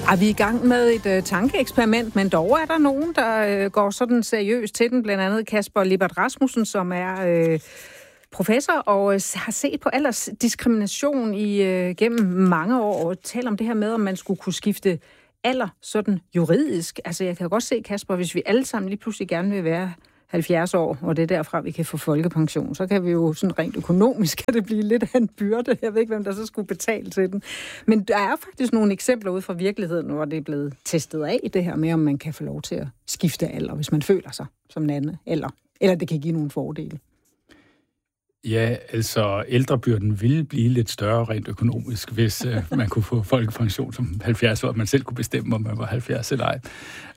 Vi er i gang med et tankeeksperiment, men dog er der nogen, der går sådan seriøst til den. Blandt andet Kasper Lippert Rasmussen, som er professor og har set på aldersdiskrimination gennem mange år, og taler om det her med, om man skulle kunne skifte alder sådan juridisk. Altså jeg kan godt se, Kasper, hvis vi alle sammen lige pludselig gerne vil være 70 år, og det er derfra, vi kan få folkepension, så kan vi jo sådan rent økonomisk, kan det blive lidt af en byrde. Jeg ved ikke, hvem der så skulle betale til den. Men der er faktisk nogle eksempler ude fra virkeligheden, hvor det er blevet testet af, det her med, om man kan få lov til at skifte alder, hvis man føler sig som en anden alder. Eller det kan give nogle fordele. Ja, altså ældrebyrden ville blive lidt større rent økonomisk, hvis man kunne få folkepension som 70 år, og man selv kunne bestemme, om man var 70 eller ej.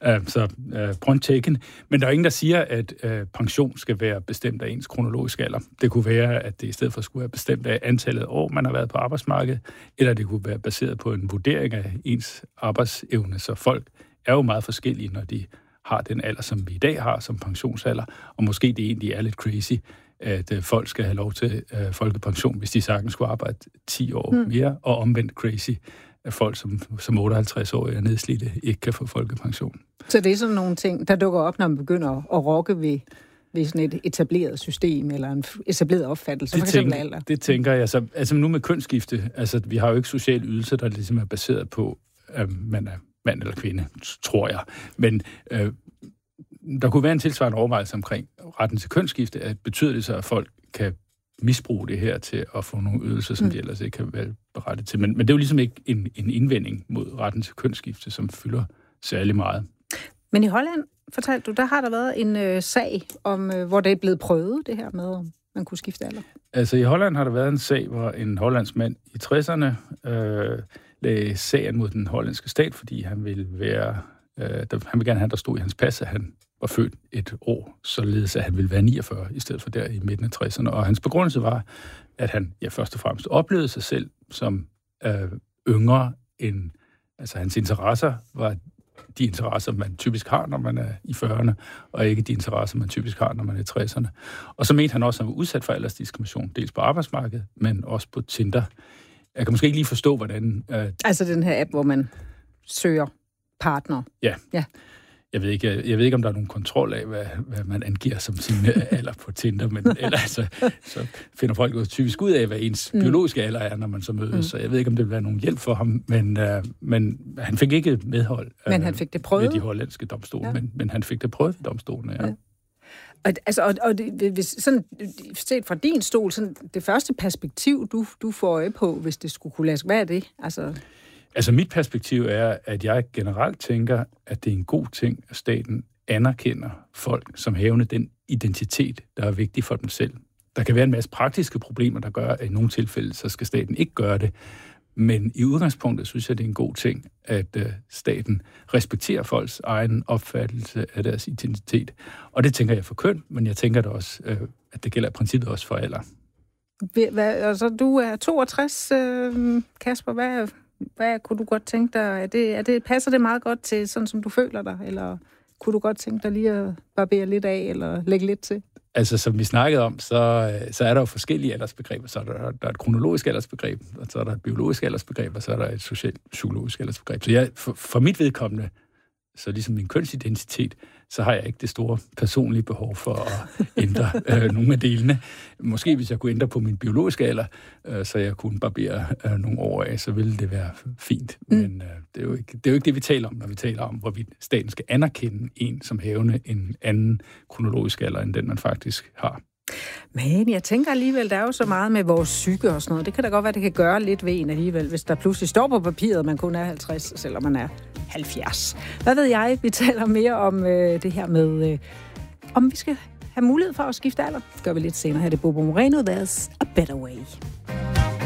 Point taken. Men der er ingen, der siger, at pension skal være bestemt af ens kronologiske alder. Det kunne være, at det i stedet for skulle være bestemt af antallet af år, man har været på arbejdsmarkedet, eller det kunne være baseret på en vurdering af ens arbejdsevne. Så folk er jo meget forskellige, når de har den alder, som vi i dag har som pensionsalder, og måske det egentlig er lidt crazy, at folk skal have lov til folkepension, hvis de sagtens skulle arbejde 10 år mere, og omvendt crazy, at folk som 58-årige er nedslidte ikke kan få folkepension. Så det er sådan nogle ting, der dukker op, når man begynder at rokke ved sådan et etableret system, eller en etableret opfattelse, for eksempel alder? Det tænker jeg. Altså nu med kønsskifte, altså vi har jo ikke sociale ydelser, der ligesom er baseret på, at man er mand eller kvinde, tror jeg. Men der kunne være en tilsvarende overvejelse omkring retten til kønsskifte, at betyder det så, at folk kan misbruge det her til at få nogle ydelser, som de ellers ikke kan være berettet til. Men det er jo ligesom ikke en indvending mod retten til kønsskifte, som fylder særlig meget. Men i Holland, fortalte du, der har der været en sag, hvor det er blevet prøvet, det her med, om man kunne skifte alder. Altså i Holland har der været en sag, hvor en hollandsk mand i 60'erne lagde sagen mod den hollandske stat, fordi han ville gerne have, der stod i hans pas, at han var født et år, således at han ville være 49, i stedet for der i midten af 60'erne. Og hans begrundelse var, at han først og fremmest oplevede sig selv som yngre end... Altså hans interesser var de interesser, man typisk har, når man er i 40'erne, og ikke de interesser, man typisk har, når man er i 60'erne. Og så mente han også, at han var udsat for aldersdiskrimination, dels på arbejdsmarkedet, men også på Tinder. Jeg kan måske ikke lige forstå, hvordan... Altså den her app, hvor man søger partner. Ja. Jeg ved ikke, om der er nogen kontrol af, hvad man angiver som sin alder på Tinder, men ellers så finder folk jo typisk ud af, hvad ens biologiske alder er, når man så mødes. Så jeg ved ikke, om det vil være nogen hjælp for ham, men han fik ikke medhold men han fik det prøvet ved de hollandske domstole, men han fik det prøvet ved domstolen, ja. Og hvis sådan set fra din stol, sådan det første perspektiv, du får øje på, hvis det skulle kunne lade sig, hvad er det? Altså mit perspektiv er, at jeg generelt tænker, at det er en god ting, at staten anerkender folk som havende den identitet, der er vigtig for dem selv. Der kan være en masse praktiske problemer, der gør, at i nogle tilfælde, så skal staten ikke gøre det. Men i udgangspunktet synes jeg, det er en god ting, at staten respekterer folks egen opfattelse af deres identitet. Og det tænker jeg for køn, men jeg tænker da også, at det gælder i princippet også for alder. Altså, du er 62, Kasper. Hvad kunne du godt tænke dig? Passer det meget godt til sådan, som du føler dig? Eller kunne du godt tænke dig lige at barbere lidt af, eller lægge lidt til? Altså, som vi snakkede om, så er der jo forskellige aldersbegreber. Så der er et kronologisk aldersbegreb, og så er der et biologisk aldersbegreb, og så er der et socialt-psykologisk aldersbegreb. Så for mit vedkommende, så ligesom min kønsidentitet, så har jeg ikke det store personlige behov for at ændre nogle af delene. Måske hvis jeg kunne ændre på min biologiske alder, så jeg kunne barbere nogle år af, så ville det være fint. Men det er jo ikke det, vi taler om, når vi taler om, hvorvidt staten skal anerkende en som havende en anden kronologisk alder, end den man faktisk har. Men jeg tænker alligevel, der er jo så meget med vores psyke og sådan noget. Det kan da godt være, det kan gøre lidt ved en alligevel, hvis der pludselig står på papiret, at man kun er 50, selvom man er 70. Hvad ved jeg? Vi taler mere om det her med, om vi skal have mulighed for at skifte alder. Det gør vi lidt senere her. Det er Bobo Moreno, There's a Better Way.